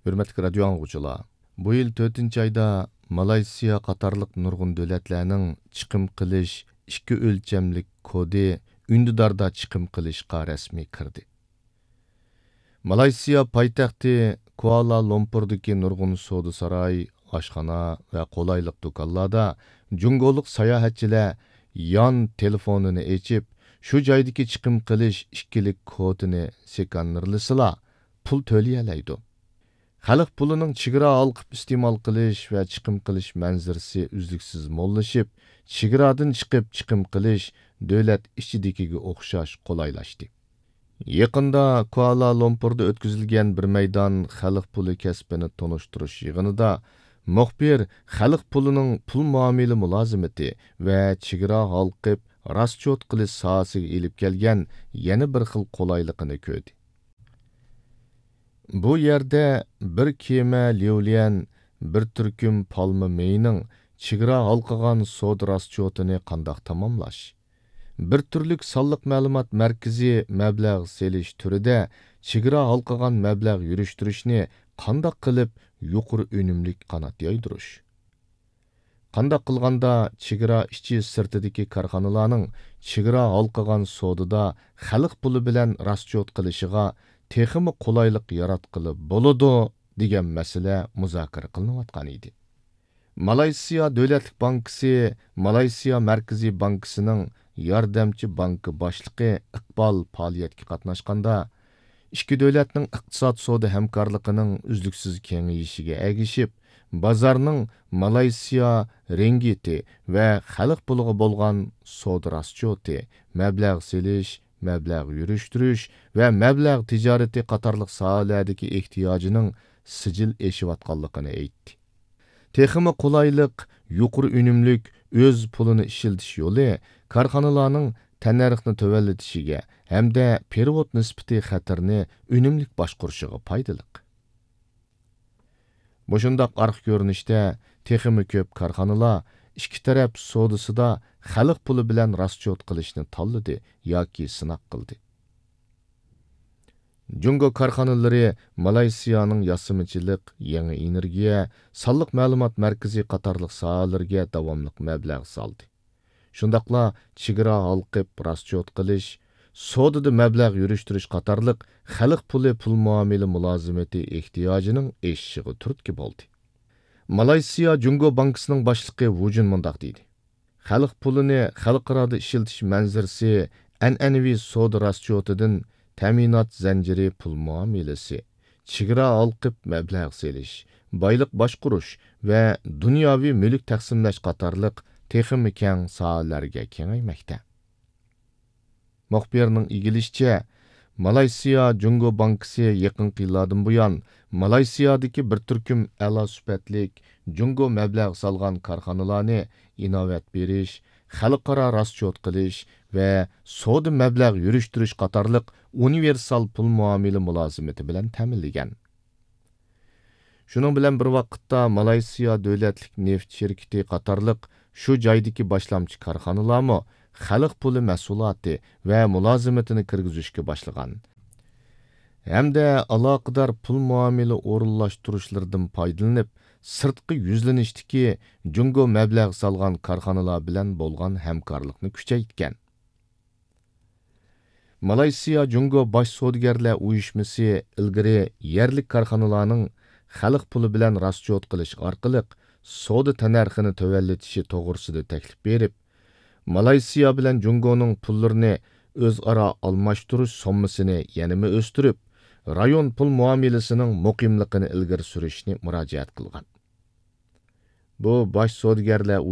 Hürmetli radio anlıqçılar, bu yıl 4. ayda Malaysiya qatarlıq nurgun dövlətlərinin chiqim qilish ikki o'lchamlik kodi undidarda chiqim qilishga rasmiy kirdi. Malaysiya poytaxti Kuala Lumpurdagi nurgun savdo saroy, oshxona va qolayliq do'konlarda jungoliq sayohatchilar yon telefonini echib, shu joydagi chiqim qilish ikkilik kodini sekanirlisila pul to'layalaydi. Xalq pulining chegara olqib iste'mol qilish va chiqim qilish manzarasi uzluksiz mo'llashib, chegaradan chiqib chiqim qilish davlat ichidagiga o'xshash qulaylashdi. Yaqinda Kuala Lumpurda o'tkazilgan bir maydon xalq puli kasbini tonishtirish yig'inida muxbir xalq pulining pul muomala mulozimati va chegara olqib raschot qilish sohasiga elib kelgan yana bir xil qulaylikni ko'rdi. Bu yerda bir kema Liulian, bir turkum palma meyning chegara halqagan savdo raschotini qandoq tamomlash, bir turlik sonliq ma'lumot markazi mablag' selish turida chegara halqagan mablag' yurishtirishni qandoq qilib yuqori unumlik qanot yoydirish, qandoq qilganda chegara ichi sirtidagi korxonalarning chegara halqagan savdoda xalq puli bilan raschot qilishiga texmi qulaylik yaratqili bo'ladi degan masala muzokara qilinayotgan edi. Malaysiya Davlatlik bankisi Malaysiya Markaziy bankisining yordamchi banki boshlig'i Iqbol faoliyatga qatnashganda, ikki davlatning iqtisod savdo hamkorligining uzluksiz kengayishiga ergishib, bozorning Malaysiya ringgiti va xalq puliga bo'lgan savdo raschoti, mablag' selish, mablag' yurishtirish va mablag' tijorati qatorliq sohalardagi ehtiyojining sijil eshiyotganligini aytdi. Texmi qulaylik, yuqori unumlik o'z pulini ishiltish yo'li korxonalarning tannarxni to'vallatishiga hamda perevod nisbati xatarni unumlik boshqarishiga foydali. Bu shundoq arq ko'rinishda texmi ko'p korxonalar ikki taraf savdosida xalq puli bilan raschot qilishni tanladi yoki sinoq qildi. Jungo korxonalari Malaysiyaning yasimichilik, yangi energiya, sonliq ma'lumot markazi qatorliq sohalarga davomli mablag' soldi. Shundaqla chegara olqib raschot qilish, savdoda mablag' yurishtirish qatorliq xalq puli pul muomala mulozimati ehtiyojining eshishiga turtki bo'ldi. Malaysiya Jungo bankisining boshlig'i Wujun mundaq deydi. Xalq pulini xalqaro ishiltish manzarasi an'anaviy savdo raschotidan ta'minot zanjiri pul muomalasi, chegara olqib mablag' selish, boyliq boshqarish va dunyoviy mulk taqsimlash qatorliq texmi keng sohalarga kengaymoqda. Muxbirning igilishicha, Malaysiya Jungo bankisi yaqinqi yillardan buyon Malaysiyadagi bir turkum a'lo sifatlik Jungo mablag' solgan korxonalarni inovat berish, xalqaro raschot qilish va savdo mablag' yurishtirish qatorliq universal pul muomala mulozimati bilan ta'minlagan. Shuning bilan bir vaqtda Malaysiya davlatlik neft shirkati qatorliq shu joydagi boshlamchi korxonalarmi xalq puli mahsuloti va mulozimatini kirgizishga boshlagan. Hamda aloqador pul muomala o'rinlashtirishlardan foydalanib, sirtqi yuzlanishdagi Jungo mablag' solgan korxonalar bilan bo'lgan hamkorlikni kuchaytgan. Malaysiya Jungo bosh savdogarlar uyushmasi ilgari yerlik korxonalarning xalq puli bilan raschot qilish orqali savdo tannarxini tövallatishi to'g'risida taklif berib, Malaysiya bilan Jungoning pullarini o'zaro almashtirish sommasini yanama o'stirib, rayon pul muomalasining muqimligini ilgari surishni murojaat qilgan. Bu bosh savdogarlar